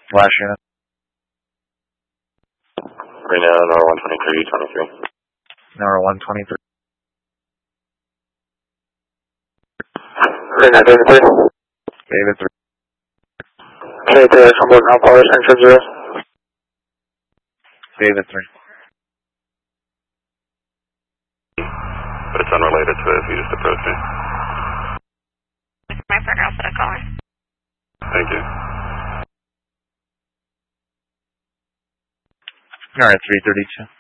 Last unit. Reno, Nora 123, 23. Nora 123. Reno 33. David 3. Okay, there's someone now, power center 0. David 3. But it's unrelated to if you just approach me. My partner will put a call in. Thank you. Alright, 332.